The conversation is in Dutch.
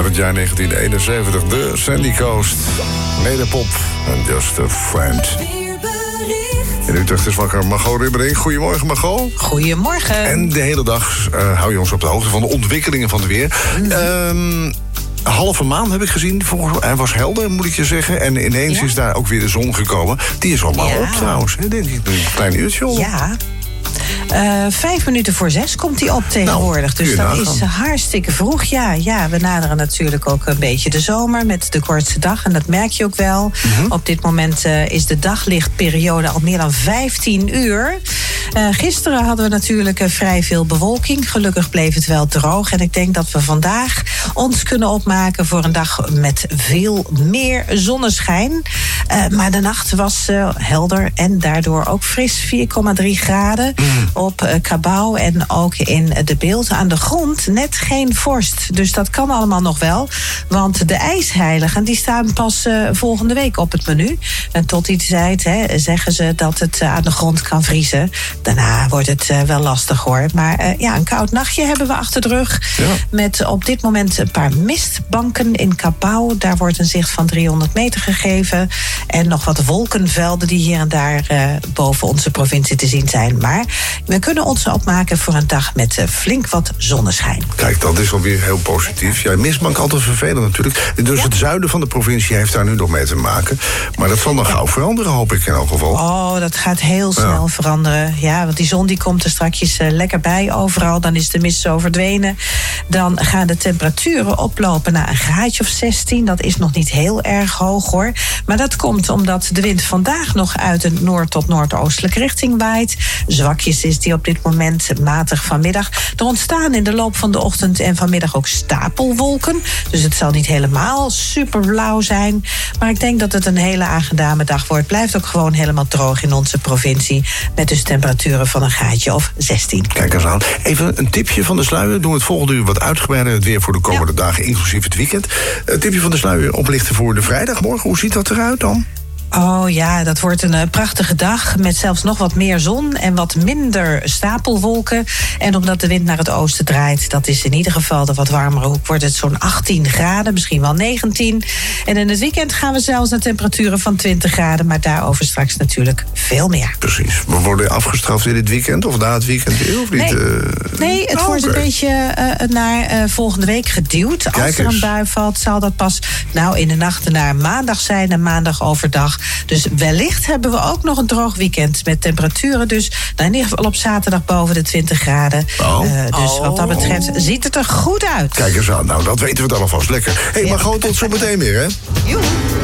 Uit het jaar 1971, de Sandy Coast. Nederpop en Just a Friend. In Utrecht is wakker Margot Ribbering. Goedemorgen, Margot. Goedemorgen. En de hele dag hou je ons op de hoogte van de ontwikkelingen van het weer. Halve maan heb ik gezien. Hij was helder, moet ik je zeggen. En ineens is daar ook weer de zon gekomen. Die is allemaal op trouwens. Denk ik, een klein uurtje al. Ja. 5 minuten voor 6 komt hij op tegenwoordig. Dus dat is hartstikke vroeg. Ja, we naderen natuurlijk ook een beetje de zomer met de kortste dag. En dat merk je ook wel. Op dit moment is de daglichtperiode al meer dan 15 uur. Gisteren hadden we natuurlijk vrij veel bewolking. Gelukkig bleef het wel droog. En ik denk dat we vandaag ons kunnen opmaken voor een dag met veel meer zonneschijn. Maar de nacht was helder en daardoor ook fris. 4,3 graden op Cabauw en ook in de Beeld. Aan de grond net geen vorst. Dus dat kan allemaal nog wel. Want de ijsheiligen die staan pas volgende week op het menu. En tot die tijd zeggen ze dat het aan de grond kan vriezen. Daarna wordt het wel lastig hoor. Maar een koud nachtje hebben we achter de rug. Ja. Met op dit moment een paar mistbanken in Cabauw. Daar wordt een zicht van 300 meter gegeven. En nog wat wolkenvelden die hier en daar boven onze provincie te zien zijn. Maar we kunnen ons opmaken voor een dag met flink wat zonneschijn. Kijk, dat is alweer heel positief. Ja, mistbank altijd vervelend natuurlijk. Dus het zuiden van de provincie heeft daar nu nog mee te maken. Maar dat zal dan gauw veranderen, hoop ik in elk geval. Oh, dat gaat heel snel veranderen. Ja, want die zon die komt er straks lekker bij overal. Dan is de mist zo verdwenen. Dan gaan de temperaturen oplopen naar een graadje of 16. Dat is nog niet heel erg hoog hoor. Maar dat komt omdat de wind vandaag nog uit een noord- tot noordoostelijke richting waait. Zwakjes is die op dit moment, matig vanmiddag. Er ontstaan in de loop van de ochtend en vanmiddag ook stapelwolken. Dus het zal niet helemaal superblauw zijn. Maar ik denk dat het een hele aangename dag wordt. Blijft ook gewoon helemaal droog in onze provincie. Met dus temperaturen van een graadje of 16. Kijk eens aan. Even een tipje van de sluier. Doen we het volgende uur wat uitgebreider. Het weer voor de komende dagen, inclusief het weekend. Een tipje van de sluier oplichten voor de vrijdagmorgen. Hoe ziet dat eruit dan? Oh ja, dat wordt een prachtige dag met zelfs nog wat meer zon en wat minder stapelwolken. En omdat de wind naar het oosten draait, dat is in ieder geval de wat warmere hoek, wordt het zo'n 18 graden, misschien wel 19. En in het weekend gaan we zelfs naar temperaturen van 20 graden, maar daarover straks natuurlijk veel meer. Precies. We worden afgestraft in dit weekend of na het weekend weer, of niet? Nee, het wordt een beetje naar volgende week geduwd. Als er een bui valt, zal dat pas in de nacht naar maandag zijn en maandag overdag. Dus wellicht hebben we ook nog een droog weekend met temperaturen. Dus in ieder geval op zaterdag boven de 20 graden. Dus wat dat betreft ziet het er goed uit. Kijk eens aan. Nou, dat weten we dan alvast. Lekker. Hé, maar gewoon tot zometeen weer, hè? Joe.